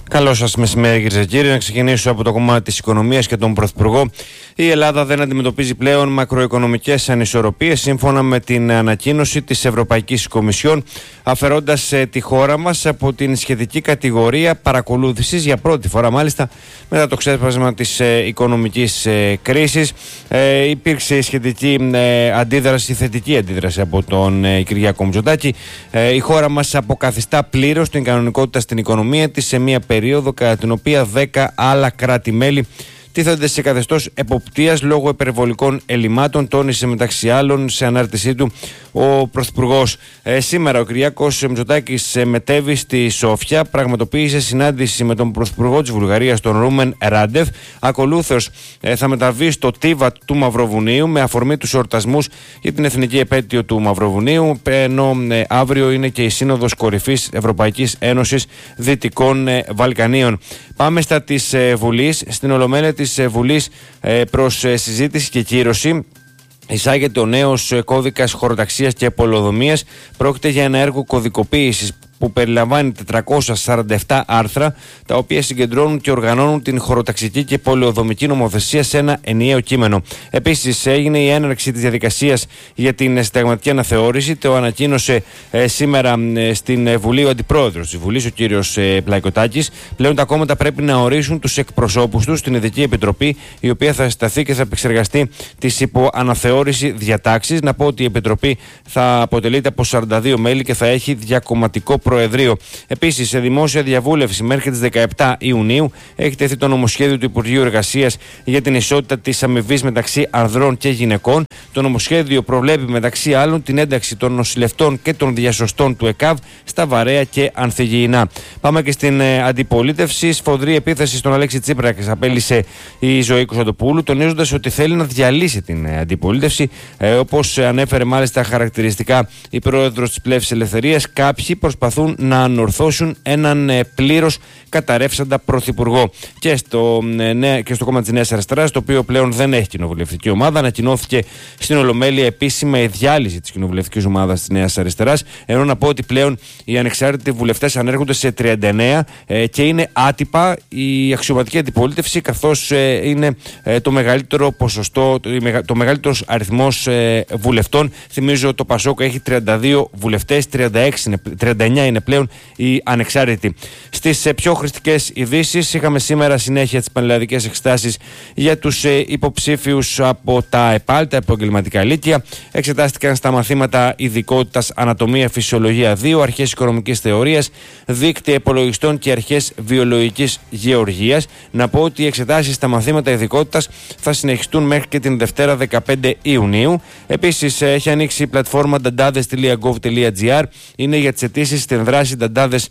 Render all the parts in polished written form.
Καλό σας μεσημέρι, κυρίες και κύριοι. Να ξεκινήσω από το κομμάτι της οικονομίας και τον Πρωθυπουργό. Η Ελλάδα δεν αντιμετωπίζει πλέον μακροοικονομικές ανισορροπίες, σύμφωνα με την ανακοίνωση της Ευρωπαϊκής Κομισιόν, αφαιρώντας τη χώρα μας από την σχετική κατηγορία παρακολούθησης για πρώτη φορά, μάλιστα μετά το ξέσπασμα της οικονομικής κρίσης. Υπήρξε σχετική αντίδραση, θετική αντίδραση από τον Κυριάκο Μητσοτάκη. Η χώρα μας αποκαθιστά πλήρως την κανονικότητα στην οικονομία της σε μια περίοδο κατά την οποία 10 άλλα κράτη-μέλη τίθενται σε καθεστώς εποπτείας λόγω υπερβολικών ελλημάτων, τόνισε μεταξύ άλλων σε ανάρτησή του ο Πρωθυπουργός. Σήμερα ο Κυριάκος Μητσοτάκης μετέβη στη Σόφια, πραγματοποίησε συνάντηση με τον Πρωθυπουργό της Βουλγαρίας, τον Ρούμεν Ράντεφ. Ακολούθως θα μεταβεί στο Τίβατ του Μαυροβουνίου με αφορμή τους εορτασμούς για την εθνική επέτειο του Μαυροβουνίου, ενώ αύριο είναι και η Σύνοδος Κορυφής Ευρωπαϊκής Ένωσης Δυτικών Βαλκανίων. Πάμε στα της Βουλής. Στην Ολομέλεια της Βουλής προς συζήτηση και κύρωση εισάγεται ο νέος κώδικας χωροταξίας και πολεοδομίας. Πρόκειται για ένα έργο κωδικοποίησης που περιλαμβάνει 447 άρθρα, τα οποία συγκεντρώνουν και οργανώνουν την χωροταξική και πολεοδομική νομοθεσία σε ένα ενιαίο κείμενο. Επίσης, έγινε η έναρξη της διαδικασίας για την συνταγματική αναθεώρηση. Το ανακοίνωσε σήμερα στην Βουλή ο Αντιπρόεδρος της Βουλής, ο κύριος Πλαϊκωτάκης. Πλέον τα κόμματα πρέπει να ορίσουν τους εκπροσώπους τους στην Ειδική Επιτροπή, η οποία θα συσταθεί και θα επεξεργαστεί τις υποαναθεώρηση διατάξεις. Να πω ότι η Επιτροπή θα αποτελείται από 42 μέλη και θα έχει διακομματικό Προεδρείο. Επίσης, σε δημόσια διαβούλευση μέχρι τις 17 Ιουνίου έχει τεθεί το νομοσχέδιο του Υπουργείου Εργασίας για την ισότητα της αμοιβής μεταξύ ανδρών και γυναικών. Το νομοσχέδιο προβλέπει μεταξύ άλλων την ένταξη των νοσηλευτών και των διασωστών του ΕΚΑΒ στα βαρέα και ανθυγιεινά. Πάμε και στην αντιπολίτευση. Σφοδρή επίθεση στον Αλέξη Τσίπρα απέλυσε η Ζωή Κωνσταντοπούλου, τονίζοντας ότι θέλει να διαλύσει την αντιπολίτευση. Όπως ανέφερε μάλιστα χαρακτηριστικά η πρόεδρος της Πλεύσης Ελευθερίας, κάποιοι προσπαθούν να ανορθώσουν έναν πλήρως καταρρεύσαντα πρωθυπουργό. Και στο κόμμα της Νέας Αριστεράς, το οποίο πλέον δεν έχει κοινοβουλευτική ομάδα, ανακοινώθηκε στην Ολομέλεια επίσημα η διάλυση της κοινοβουλευτικής ομάδας της Νέας Αριστεράς. Ενώ να πω ότι πλέον οι ανεξάρτητοι βουλευτές ανέρχονται σε 39 και είναι άτυπα η αξιωματική αντιπολίτευση, καθώς είναι το μεγαλύτερο ποσοστό, το μεγαλύτερος αριθμός βουλευτών. Θυμίζω το Πασόκ έχει 32 βουλευτές, 39 είναι πλέον οι ανεξάρτητοι. Στις πιο χρηστικές ειδήσεις, είχαμε σήμερα συνέχεια τις πανελλαδικές εξετάσεις για τους υποψήφιους από τα ΕΠΑΛ, τα επαγγελματικά λύκεια. Εξετάστηκαν στα μαθήματα ειδικότητας Ανατομία Φυσιολογία 2, αρχές οικονομικής θεωρίας, δίκτυα υπολογιστών και αρχές βιολογικής γεωργίας. Να πω ότι οι εξετάσεις στα μαθήματα ειδικότητας θα συνεχιστούν μέχρι και την Δευτέρα 15 Ιουνίου. Επίσης, έχει ανοίξει η πλατφόρμα dandades.gov.gr. Είναι για τις αιτήσεις στην δράση Νταντάδες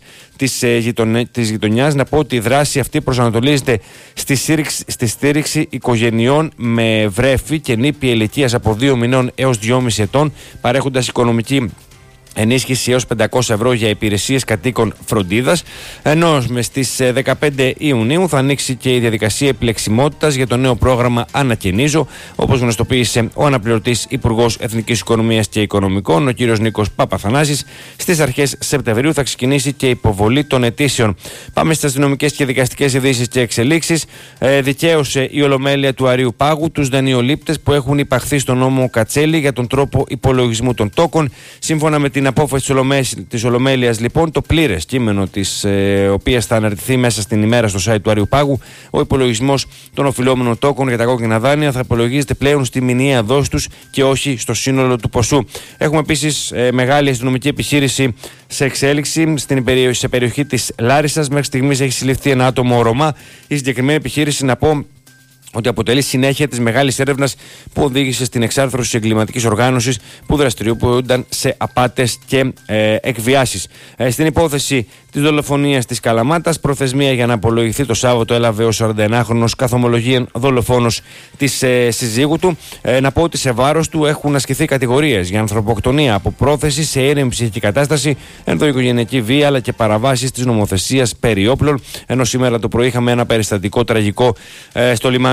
της γειτονιάς. Να πω ότι η δράση αυτή προσανατολίζεται στη στήριξη οικογενειών με βρέφη και νήπια ηλικίας από 2 μηνών έως 2,5 ετών, παρέχοντας οικονομική ενίσχυση έως 500 ευρώ για υπηρεσίες κατοίκων φροντίδας. Ενώ στις 15 Ιουνίου θα ανοίξει και η διαδικασία επιλεξιμότητας για το νέο πρόγραμμα Ανακαινίζω, όπως γνωστοποίησε ο αναπληρωτής Υπουργός Εθνικής Οικονομίας και Οικονομικών, ο κ. Νίκος Παπαθανάσης. Στις αρχές Σεπτεμβρίου θα ξεκινήσει και η υποβολή των αιτήσεων. Πάμε στις αστυνομικές και δικαστικές ειδήσεις και εξελίξεις. Δικαίωσε η Ολομέλεια του Αριού Πάγου τους δανειολήπτες που έχουν υπαχθεί στον νόμο Κατσέλη για τον τρόπο υπολογισμού των τόκων. Σύμφωνα με την απόφαση της Ολομέλειας, λοιπόν, το πλήρες κείμενο της οποίας θα αναρτηθεί μέσα στην ημέρα στο site του Αριού Πάγου, ο υπολογισμός των οφειλόμενων τόκων για τα κόκκινα δάνεια θα υπολογίζεται πλέον στη μηνιαία δόση τους και όχι στο σύνολο του ποσού. Έχουμε επίσης μεγάλη αστυνομική επιχείρηση σε εξέλιξη σε περιοχή της Λάρισσας. Μέχρι στιγμής έχει συλληφθεί ένα άτομο Ρωμά. Η συγκεκριμένη επιχείρηση, να πω ότι αποτελεί συνέχεια της μεγάλης έρευνας που οδήγησε στην εξάρθρωση της εγκληματικής οργάνωσης που δραστηριοποιούνταν σε απάτες και εκβιάσεις. Στην υπόθεση της δολοφονίας της Καλαμάτας, προθεσμία για να απολογηθεί το Σάββατο έλαβε ο 41χρονος καθομολογίαν δολοφόνος της συζύγου του. Να πω ότι σε βάρος του έχουν ασκηθεί κατηγορίες για ανθρωποκτονία από πρόθεση σε ήρεμη ψυχική κατάσταση, ενδοοικογενειακή βία αλλά και παραβάσεις της νομοθεσίας περί όπλων. Ενώ σήμερα το πρωί είχαμε ένα περιστατικό τραγικό στο λιμάνι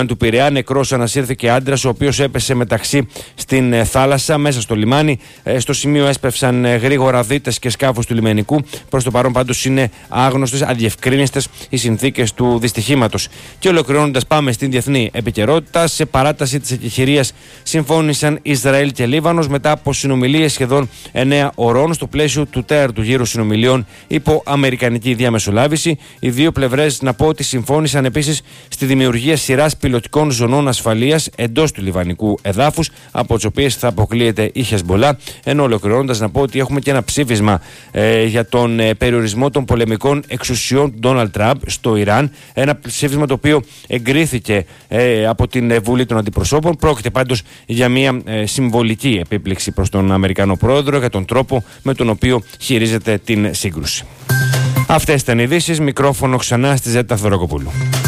λιμάνι του Πειραιά. Νεκρός ανασύρθηκε άντρας, ο οποίος έπεσε μεταξύ στην θάλασσα, μέσα στο λιμάνι. Στο σημείο έσπευσαν γρήγορα δίτες και σκάφος του λιμενικού. Προς το παρόν πάντως είναι άγνωστες, αδιευκρίνιστες οι συνθήκες του δυστυχήματος. Και ολοκληρώνοντας, πάμε στην διεθνή επικαιρότητα. Σε παράταση της εκεχηρίας συμφώνησαν Ισραήλ και Λίβανος μετά από συνομιλίες σχεδόν 9 ωρών στο πλαίσιο του τέταρτου γύρου συνομιλιών υπό αμερικανική διαμεσολάβηση. Οι δύο πλευρές, να πω ότι συμφώνησαν επίσης στη δημιουργία σειράς πιλωτικών ζωνών ασφαλείας εντός του λιβανικού εδάφους, από τις οποίες θα αποκλείεται η Χεσμπολά. Ενώ ολοκληρώνοντας, να πω ότι έχουμε και ένα ψήφισμα για τον περιορισμό των πολεμικών εξουσιών του Ντόναλντ Τραμπ στο Ιράν. Ένα ψήφισμα το οποίο εγκρίθηκε από την Βουλή των Αντιπροσώπων. Πρόκειται πάντως για μια συμβολική επίπληξη προς τον Αμερικανό πρόεδρο για τον τρόπο με τον οποίο χειρίζεται την σύγκρουση. Αυτές ήταν οι ειδήσεις. Μικρόφωνο ξανά στη Ζέτα Θωρακοπούλου.